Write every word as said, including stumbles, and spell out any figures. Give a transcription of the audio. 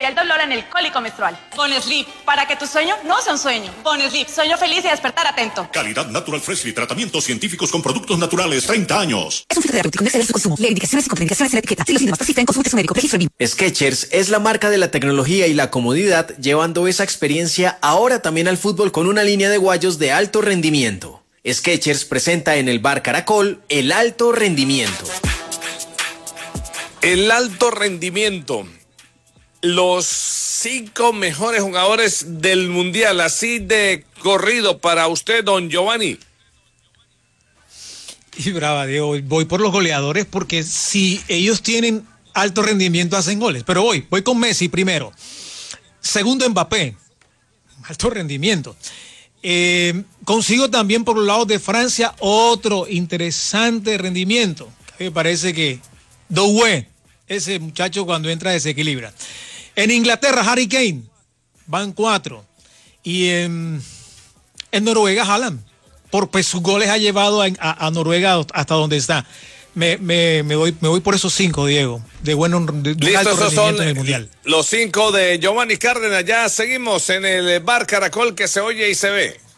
el dolor en el cólico menstrual. Boneslip, para que tu sueño no sea un sueño. Boneslip, sueño feliz y despertar atento. Calidad Natural Freshly, tratamientos científicos con productos naturales, treinta años. Es un filtro terapéutico, no exceder su consumo. Lee indicaciones y contraindicaciones en la etiqueta. Si los síntomas persisten, consulte a su médico. Registro B I M. Skechers es la marca de la tecnología y la comodidad, llevando esa experiencia ahora también al fútbol con una línea de guayos de alto rendimiento. Skechers presenta en el Bar Caracol el alto rendimiento. El alto rendimiento. Los cinco mejores jugadores del Mundial, así de corrido para usted, don Giovanni. Y brava, Diego, voy por los goleadores porque si ellos tienen alto rendimiento hacen goles. Pero voy, voy con Messi primero. Segundo, Mbappé. Alto rendimiento. Eh, consigo también por los lados de Francia otro interesante rendimiento. Me parece que Doué, ese muchacho cuando entra desequilibra. En Inglaterra, Harry Kane, van cuatro. Y en, en Noruega, Haaland, por pues, sus goles ha llevado a, a, a Noruega hasta donde está. Me, me, me, voy, me voy por esos cinco, Diego, de bueno de, de Listo, alto esos rendimiento son en el Mundial. Los cinco de Giovanni Cárdenas. Ya seguimos en el Bar Caracol, que se oye y se ve.